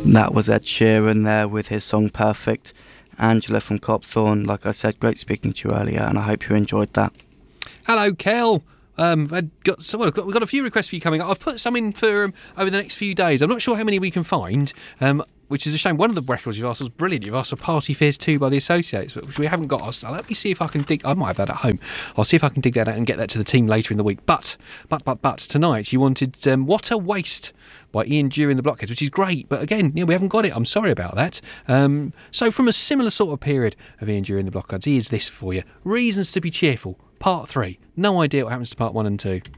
That was Ed Sheeran there with his song Perfect. Angela from Copthorne, like I said, great speaking to you earlier, and I hope you enjoyed that. Hello, Kel. We've got a few requests for you coming up. I've put some in for over the next few days. I'm not sure how many we can find, which is a shame. One of the records you've asked was brilliant. You've asked for Party Fears 2 by the Associates, which we haven't got. So let me see if I can dig. I might have that at home. I'll see if I can dig that out and get that to the team later in the week. But tonight you wanted What a Waste by Ian Dury and the Blockheads, which is great. But again, we haven't got it. I'm sorry about that. So from a similar sort of period of Ian Dury and the Blockheads, here's this for you. Reasons to be Cheerful, Part 3. No idea what happens to Part 1 and 2.